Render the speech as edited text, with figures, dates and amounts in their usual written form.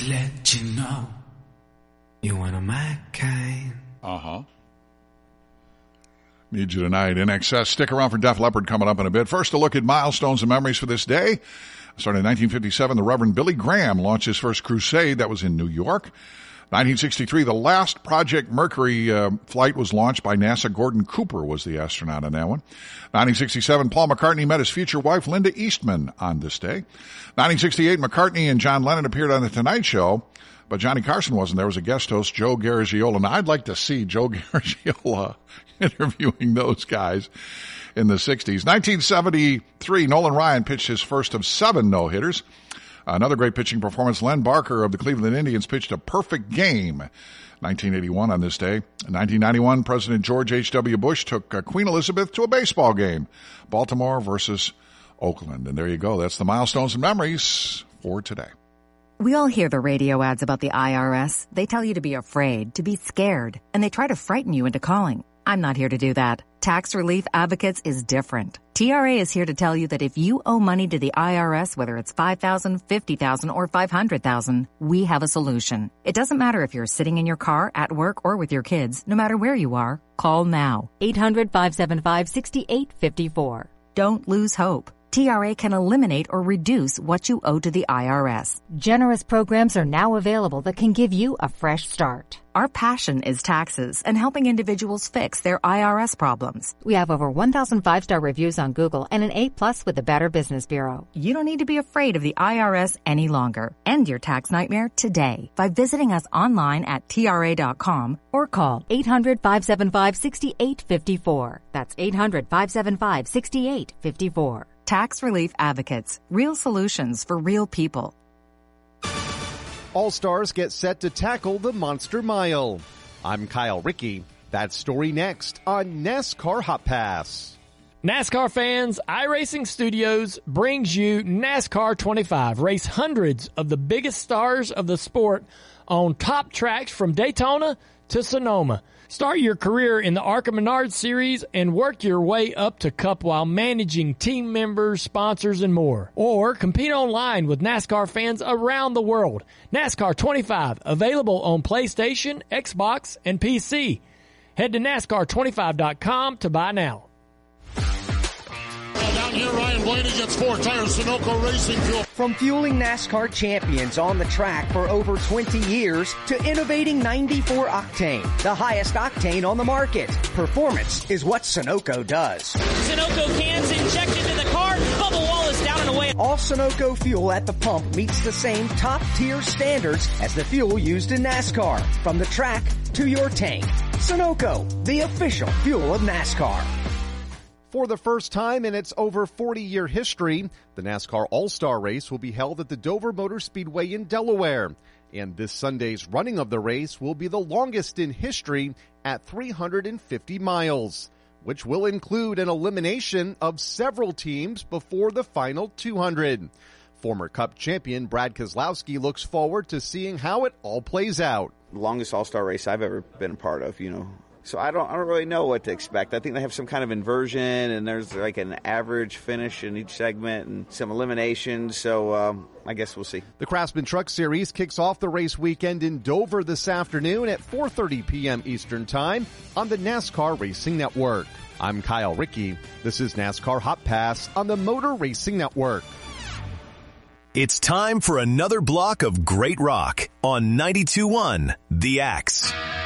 to let you know you're one of my kind. Need you tonight. In excess. Stick around for Def Leppard coming up in a bit. First, a look at milestones and memories for this day. Started in 1957, the Reverend Billy Graham launched his first crusade. That was in New York. 1963, the last Project Mercury flight was launched by NASA. Gordon Cooper was the astronaut on that one. 1967, Paul McCartney met his future wife, Linda Eastman, on this day. 1968, McCartney and John Lennon appeared on The Tonight Show, but Johnny Carson wasn't. There was a guest host, Joe Garagiola, and I'd like to see Joe Garagiola interviewing those guys in the 60s. 1973, Nolan Ryan pitched his first of 7 no-hitters. Another great pitching performance, Len Barker of the Cleveland Indians pitched a perfect game. 1981 on this day. In 1991, President George H.W. Bush took Queen Elizabeth to a baseball game. Baltimore versus Oakland. And there you go. That's the milestones and memories for today. We all hear the radio ads about the IRS. They tell you to be afraid, to be scared, and they try to frighten you into calling. I'm not here to do that. Tax Relief Advocates is different. TRA is here to tell you that if you owe money to the IRS, whether it's $5,000, $50,000, or $500,000, we have a solution. It doesn't matter if you're sitting in your car, at work, or with your kids. No matter where you are, call now. 800-575-6854. Don't lose hope. TRA can eliminate or reduce what you owe to the IRS. Generous programs are now available that can give you a fresh start. Our passion is taxes and helping individuals fix their IRS problems. We have over 1,000 5-star reviews on Google and an A+ with the Better Business Bureau. You don't need to be afraid of the IRS any longer. End your tax nightmare today by visiting us online at TRA.com or call 800-575-6854. That's 800-575-6854. Tax Relief Advocates. Real solutions for real people. All-Stars get set to tackle the Monster Mile. I'm Kyle Rickey. That story next on NASCAR Hot Pass. NASCAR fans, iRacing Studios brings you NASCAR 25. Race hundreds of the biggest stars of the sport on top tracks from Daytona to Sonoma. Start your career in the ARCA Menards Series and work your way up to Cup while managing team members, sponsors, and more. Or compete online with NASCAR fans around the world. NASCAR 25, available on PlayStation, Xbox, and PC. Head to NASCAR25.com to buy now. Down here, Ryan Blaney gets 4 tires, Sunoco Racing Fuel. From fueling NASCAR champions on the track for over 20 years to innovating 94 octane, the highest octane on the market. Performance is what Sunoco does. Sunoco cans injected into the car, bubble wall is down and away. All Sunoco fuel at the pump meets the same top-tier standards as the fuel used in NASCAR. From the track to your tank. Sunoco, the official fuel of NASCAR. For the first time in its over 40-year history, the NASCAR All-Star Race will be held at the Dover Motor Speedway in Delaware. And this Sunday's running of the race will be the longest in history at 350 miles, which will include an elimination of several teams before the final 200. Former Cup champion Brad Keselowski looks forward to seeing how it all plays out. The longest All-Star race I've ever been a part of, So I don't really know what to expect. I think they have some kind of inversion, and there's like an average finish in each segment and some eliminations. So I guess we'll see. The Craftsman Truck Series kicks off the race weekend in Dover this afternoon at 4:30 p.m. Eastern Time on the NASCAR Racing Network. I'm Kyle Rickey. This is NASCAR Hot Pass on the Motor Racing Network. It's time for another block of great rock on 92.1 The Axe.